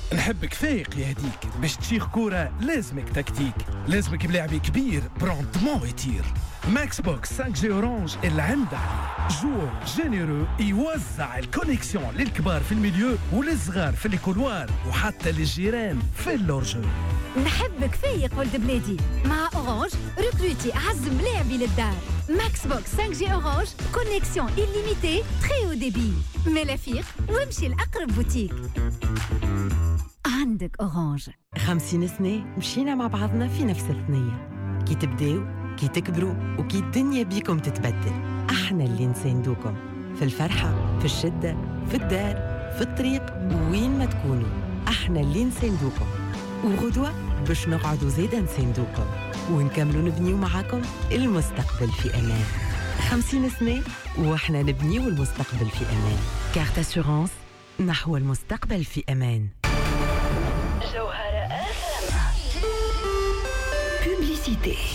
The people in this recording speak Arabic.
نحبك فايق يا هديك، باش تشيخ كورة لازمك تكتيك، لازمك بلاعب كبير بروندمون يطير. ماكس بوكس 5 جي اورانج اللي عنده عليه جو جينيرو يوزع الكونيكسيون للكبار في الميليو وللصغار في الكولوار وحتى للجيران في اللورجو. نحبك فايق ولد بلادي. مع اورانج ريكروتي اعز ملاعبي للدار. ماكس بوكس 5 جي اورانج كونيكسيون illimitée très haut débit. ملافيق وامشي لأقرب بوتيك. عندك اورانج. 50 سنة مشينا مع بعضنا في نفس الثنية، كي تبداو كي تكبروا وكي الدنيا بيكم تتبدل. احنا اللي نساندوكم في الفرحة، في الشدة، في الدار، في الطريق، وين ما تكونوا. احنا اللي نساندوكم، وغدوة باش نقعدوا زيدا نساندوكم ونكملوا نبنيو معاكم المستقبل في امان. 50 سنة واحنا نبنيو المستقبل في امان. كارت اسيورانس، نحو المستقبل في امان. Publicité.